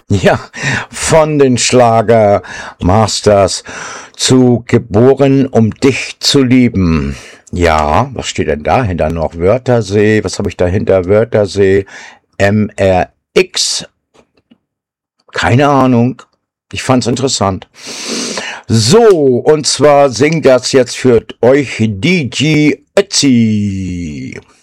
Ja, von den Schlagermasters zu Geboren, um dich zu lieben. Ja, was steht denn dahinter noch? Wörthersee, was habe ich dahinter? Wörthersee, MRX, keine Ahnung. Ich fand's interessant. So, und zwar singt das jetzt für euch DJ Ötzi.